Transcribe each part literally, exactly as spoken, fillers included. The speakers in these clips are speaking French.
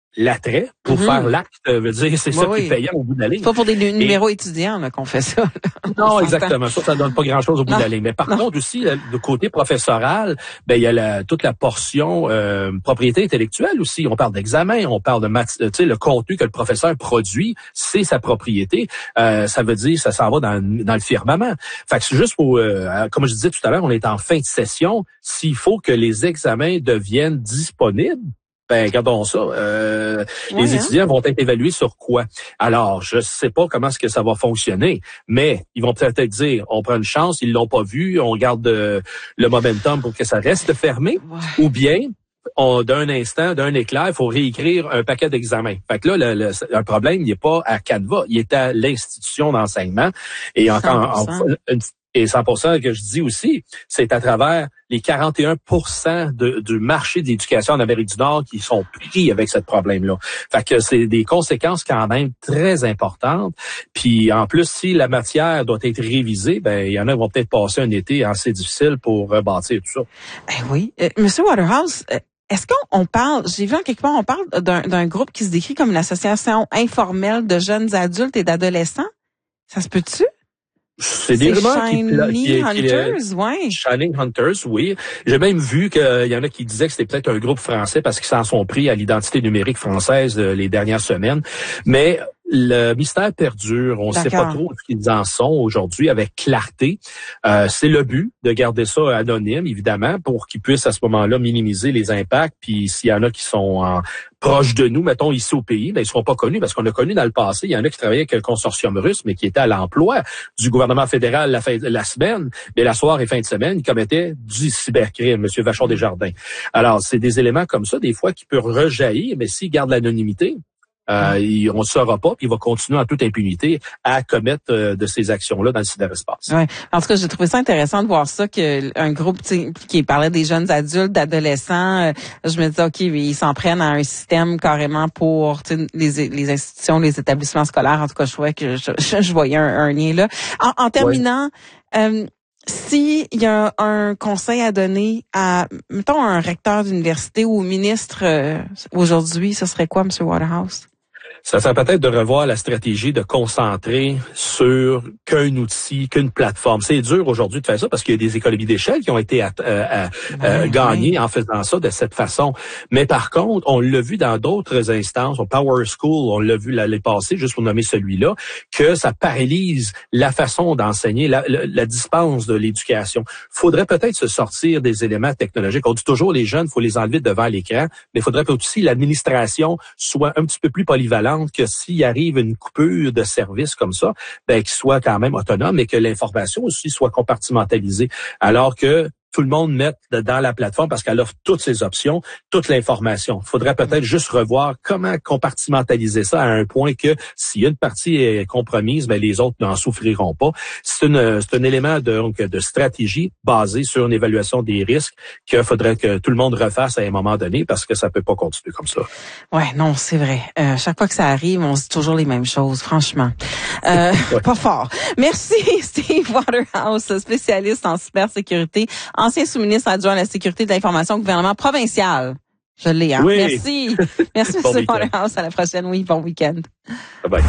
l'attrait pour mm-hmm. faire l'acte, veut dire, c'est oui, ça oui. qui est payant au bout de la ligne. C'est pas pour des numéros Et, étudiants là, qu'on fait ça. Là. Non, exactement. Ça, ça donne pas grand-chose au bout non. de la ligne. Mais par non. contre aussi, le côté professoral, ben il y a la, toute la portion euh, propriété intellectuelle aussi. On parle d'examen, on parle de mat- tu sais, le contenu que le professeur produit, c'est sa propriété. Euh, ça veut dire, ça s'en va dans, dans le firmament. Fait que c'est juste pour, euh, comme je disais tout à l'heure, on est en fin de session. S'il faut que les examens deviennent disponibles, ben, regardons ça. Euh, ouais, les étudiants hein? vont être évalués sur quoi? Alors, je sais pas comment est-ce que ça va fonctionner, mais ils vont peut-être dire, on prend une chance, ils l'ont pas vu, on garde euh, le momentum pour que ça reste fermé, ouais. ou bien, on, d'un instant, d'un éclair, il faut réécrire un paquet d'examens. Fait que là, le, le, le problème, il n'est pas à Canva, il est à l'institution d'enseignement. Et encore, en, une, Et cent pour cent que je dis aussi, c'est à travers les quarante et un pour cent de, du marché de l'éducation en Amérique du Nord qui sont pris avec ce problème-là. Fait que c'est des conséquences quand même très importantes. Puis en plus, si la matière doit être révisée, ben il y en a qui vont peut-être passer un été assez difficile pour rebâtir tout ça. Ben oui. Euh, Monsieur Waterhouse, euh, est-ce qu'on parle, j'ai vu en quelque part, on parle d'un, d'un groupe qui se décrit comme une association informelle de jeunes adultes et d'adolescents? Ça se peut-tu? C'est des rumeurs qui, Shining Hunters, oui. Shining Hunters, oui. J'ai même vu qu'il y en a qui disaient que c'était peut-être un groupe français parce qu'ils s'en sont pris à l'identité numérique française euh, les dernières semaines. Mais le mystère perdure. On ne sait pas trop ce qu'ils en sont aujourd'hui avec clarté. Euh, c'est le but de garder ça anonyme, évidemment, pour qu'ils puissent à ce moment-là minimiser les impacts. Puis s'il y en a qui sont en, proches de nous, mettons ici au pays, ben ils seront pas connus parce qu'on a connu dans le passé. Il y en a qui travaillaient avec le consortium russe, mais qui étaient à l'emploi du gouvernement fédéral la, fin, la semaine, mais la soirée et fin de semaine, ils commettaient du cybercrime, M. Vachon-Desjardins. Alors, c'est des éléments comme ça, des fois, qui peuvent rejaillir, mais s'ils gardent l'anonymité, Euh, il, on ne saura pas, puis il va continuer en toute impunité à commettre euh, de ces actions-là dans le cyberespace. Ouais. En tout cas, j'ai trouvé ça intéressant de voir ça, que un groupe qui parlait des jeunes adultes, d'adolescents, euh, je me disais, OK, ils s'en prennent à un système carrément pour les, les institutions, les établissements scolaires. En tout cas, je trouvais que je, je, je voyais un, un lien là. En, en terminant, ouais. euh, si il y a un conseil à donner à, mettons, un recteur d'université ou au ministre euh, aujourd'hui, ce serait quoi, M. Waterhouse? Ça serait peut-être de revoir la stratégie de concentrer sur qu'un outil, qu'une plateforme. C'est dur aujourd'hui de faire ça parce qu'il y a des économies d'échelle qui ont été à, à, à, ouais, gagnées ouais. en faisant ça de cette façon. Mais par contre, on l'a vu dans d'autres instances, au Power School, on l'a vu l'année passée, juste pour nommer celui-là, que ça paralyse la façon d'enseigner, la, la, la dispense de l'éducation. Faudrait peut-être se sortir des éléments technologiques. On dit toujours les jeunes, il faut les enlever devant l'écran, mais il faudrait peut-être aussi l'administration soit un petit peu plus polyvalente, que s'il arrive une coupure de service comme ça, ben qu'il soit quand même autonome et que l'information aussi soit compartimentalisée. Alors que tout le monde mette dans la plateforme parce qu'elle offre toutes ses options, toute l'information. Il faudrait peut-être juste revoir comment compartimentaliser ça à un point que s'il y a une partie est compromise, ben les autres n'en souffriront pas. C'est, une, c'est un élément de, donc, de stratégie basé sur une évaluation des risques qu'il faudrait que tout le monde refasse à un moment donné parce que ça peut pas continuer comme ça. Ouais, non, c'est vrai. Euh, chaque fois que ça arrive, on se dit toujours les mêmes choses, franchement. Euh, ouais. Pas fort. Merci, Steve Waterhouse, spécialiste en cybersécurité, ancien sous-ministre adjoint à la sécurité de l'information au gouvernement provincial. Je l'ai, hein? Oui. Merci. Merci, bon M. Waterhouse. À la prochaine. Oui, bon week-end. Bye bye.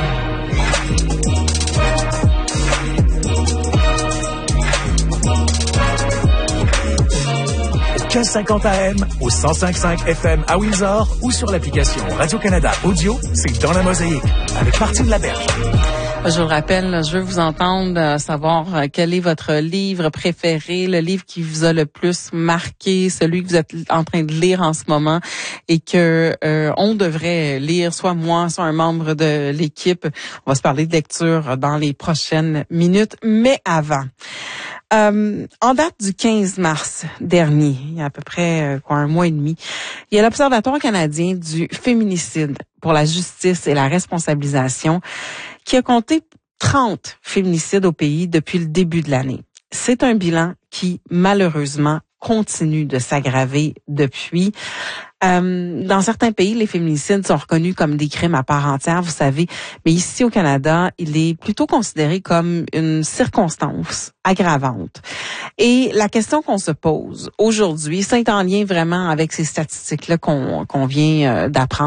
quinze cinquante A M au cent cinq virgule cinq F M à Windsor ou sur l'application Radio-Canada Audio, c'est Dans la Mosaïque avec Martine Laberge. Je vous le rappelle, je veux vous entendre euh, savoir euh, quel est votre livre préféré, le livre qui vous a le plus marqué, celui que vous êtes en train de lire en ce moment et que euh, on devrait lire, soit moi, soit un membre de l'équipe. On va se parler de lecture dans les prochaines minutes, mais avant. Euh, en date du quinze mars dernier, il y a à peu près euh, quoi, un mois et demi, il y a l'Observatoire canadien du féminicide pour la justice et la responsabilisation qui a compté trente féminicides au pays depuis le début de l'année. C'est un bilan qui, malheureusement, continue de s'aggraver depuis. Euh, dans certains pays, les féminicides sont reconnus comme des crimes à part entière, vous savez, mais ici au Canada, il est plutôt considéré comme une circonstance aggravante. Et la question qu'on se pose aujourd'hui, c'est en lien vraiment avec ces statistiques-là qu'on, qu'on vient d'apprendre.